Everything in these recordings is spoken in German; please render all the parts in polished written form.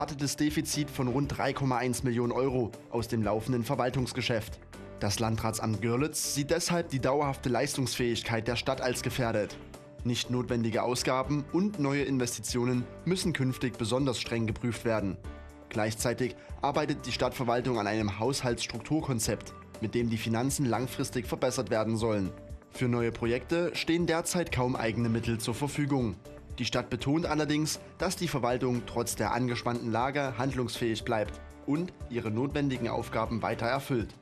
Erwartetes Defizit von rund 3,1 Millionen Euro aus dem laufenden Verwaltungsgeschäft. Das Landratsamt Görlitz sieht deshalb die dauerhafte Leistungsfähigkeit der Stadt als gefährdet. Nicht notwendige Ausgaben und neue Investitionen müssen künftig besonders streng geprüft werden. Gleichzeitig arbeitet die Stadtverwaltung an einem Haushaltsstrukturkonzept, mit dem die Finanzen langfristig verbessert werden sollen. Für neue Projekte stehen derzeit kaum eigene Mittel zur Verfügung. Die Stadt betont allerdings, dass die Verwaltung trotz der angespannten Lage handlungsfähig bleibt und ihre notwendigen Aufgaben weiter erfüllt.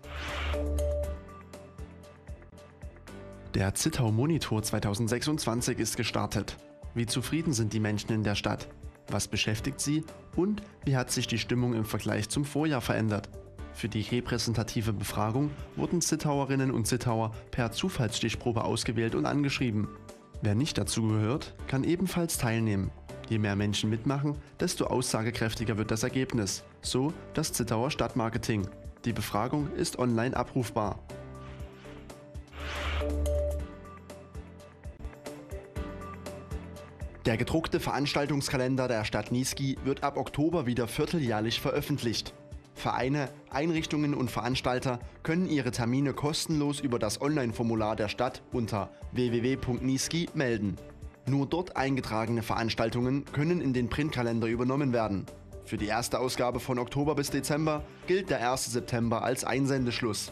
Der Zittau Monitor 2026 ist gestartet. Wie zufrieden sind die Menschen in der Stadt? Was beschäftigt sie? Und wie hat sich die Stimmung im Vergleich zum Vorjahr verändert? Für die repräsentative Befragung wurden Zittauerinnen und Zittauer per Zufallsstichprobe ausgewählt und angeschrieben. Wer nicht dazugehört, kann ebenfalls teilnehmen. Je mehr Menschen mitmachen, desto aussagekräftiger wird das Ergebnis. So das Zittauer Stadtmarketing. Die Befragung ist online abrufbar. Der gedruckte Veranstaltungskalender der Stadt Niesky wird ab Oktober wieder vierteljährlich veröffentlicht. Vereine, Einrichtungen und Veranstalter können ihre Termine kostenlos über das Online-Formular der Stadt unter www.niesky melden. Nur dort eingetragene Veranstaltungen können in den Printkalender übernommen werden. Für die erste Ausgabe von Oktober bis Dezember gilt der 1. September als Einsendeschluss.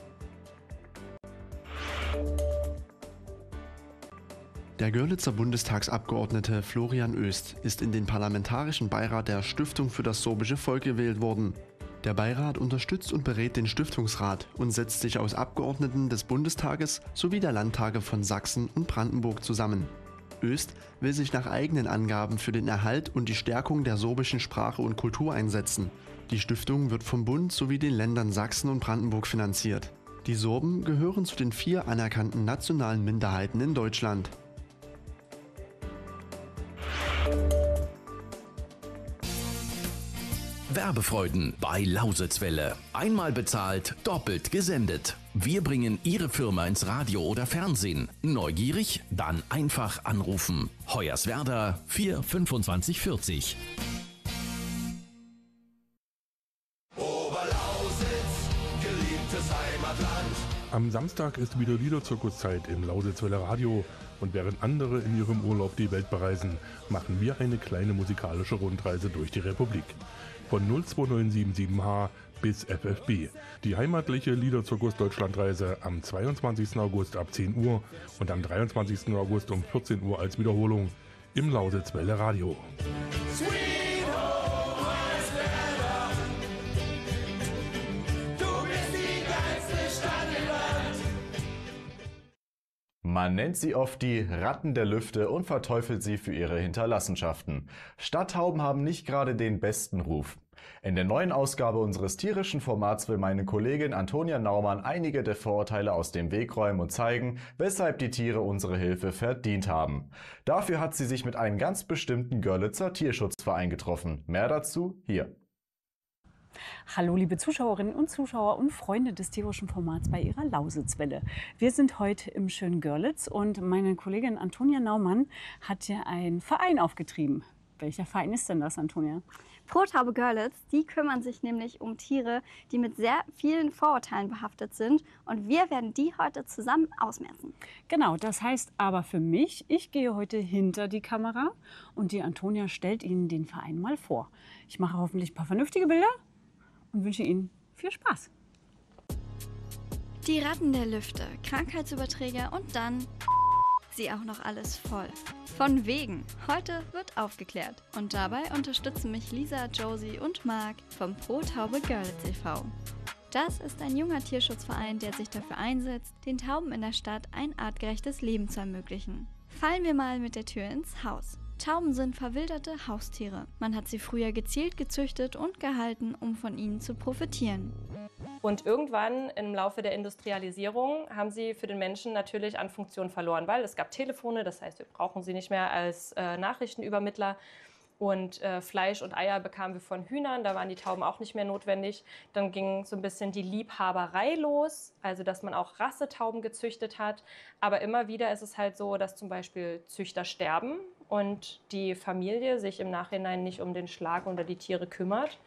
Der Görlitzer Bundestagsabgeordnete Florian Oest ist in den Parlamentarischen Beirat der Stiftung für das sorbische Volk gewählt worden. Der Beirat unterstützt und berät den Stiftungsrat und setzt sich aus Abgeordneten des Bundestages sowie der Landtage von Sachsen und Brandenburg zusammen. Oest will sich nach eigenen Angaben für den Erhalt und die Stärkung der sorbischen Sprache und Kultur einsetzen. Die Stiftung wird vom Bund sowie den Ländern Sachsen und Brandenburg finanziert. Die Sorben gehören zu den 4 anerkannten nationalen Minderheiten in Deutschland. Werbefreuden bei Lausitzwelle. Einmal bezahlt, doppelt gesendet. Wir bringen Ihre Firma ins Radio oder Fernsehen. Neugierig? Dann einfach anrufen. Hoyerswerda 4 25 40. Oberlausitz, geliebtes Heimatland. Am Samstag ist wieder Liederzirkuszeit im Lausitzwelle Radio. Und während andere in ihrem Urlaub die Welt bereisen, machen wir eine kleine musikalische Rundreise durch die Republik. Von 02977H bis FFB. Die heimatliche Liederzirkus Deutschlandreise am 22. August ab 10 Uhr und am 23. August um 14 Uhr als Wiederholung im Lausitzwelle Radio. Sweet Home Hoyerswerda, du bist die geilste Stadt im Land. Man nennt sie oft die Ratten der Lüfte und verteufelt sie für ihre Hinterlassenschaften. Stadttauben haben nicht gerade den besten Ruf. In der neuen Ausgabe unseres tierischen Formats will meine Kollegin Antonia Naumann einige der Vorurteile aus dem Weg räumen und zeigen, weshalb die Tiere unsere Hilfe verdient haben. Dafür hat sie sich mit einem ganz bestimmten Görlitzer Tierschutzverein getroffen. Mehr dazu hier. Hallo liebe Zuschauerinnen und Zuschauer und Freunde des tierischen Formats bei ihrer Lausitzwelle. Wir sind heute im schönen Görlitz und meine Kollegin Antonia Naumann hat hier einen Verein aufgetrieben. Welcher Verein ist denn das, Antonia? Pro-Taube Görlitz, die kümmern sich nämlich um Tiere, die mit sehr vielen Vorurteilen behaftet sind. Und wir werden die heute zusammen ausmerzen. Genau, das heißt aber für mich, ich gehe heute hinter die Kamera und die Antonia stellt Ihnen den Verein mal vor. Ich mache hoffentlich ein paar vernünftige Bilder und wünsche Ihnen viel Spaß. Die Ratten der Lüfte, Krankheitsüberträger und dann sie auch noch alles voll. Von wegen. Heute wird aufgeklärt. Und dabei unterstützen mich Lisa, Josie und Marc vom Pro-Taube Görlitz e.V. Das ist ein junger Tierschutzverein, der sich dafür einsetzt, den Tauben in der Stadt ein artgerechtes Leben zu ermöglichen. Fallen wir mal mit der Tür ins Haus. Tauben sind verwilderte Haustiere. Man hat sie früher gezielt gezüchtet und gehalten, um von ihnen zu profitieren. Und irgendwann im Laufe der Industrialisierung haben sie für den Menschen natürlich an Funktion verloren, weil es gab Telefone, das heißt, wir brauchen sie nicht mehr als Nachrichtenübermittler. Und Fleisch und Eier bekamen wir von Hühnern, da waren die Tauben auch nicht mehr notwendig. Dann ging so ein bisschen die Liebhaberei los, also dass man auch Rassetauben gezüchtet hat. Aber immer wieder ist es halt so, dass zum Beispiel Züchter sterben und die Familie sich im Nachhinein nicht um den Schlag oder die Tiere kümmert,